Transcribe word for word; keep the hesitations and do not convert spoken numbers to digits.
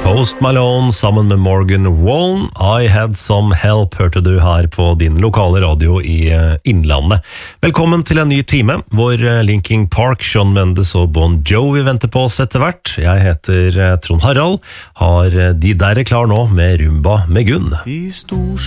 Post Malone sammen med Morgan Wallen. I Had Some Help hørte du her på din lokale radio i Innlandet. Velkommen til en ny time, hvor Linkin Park, Shawn Mendes og Bon Jovi venter på oss etter hvert. Jeg heter Trond Harald, har de der klar nå med Rumba med Gunn.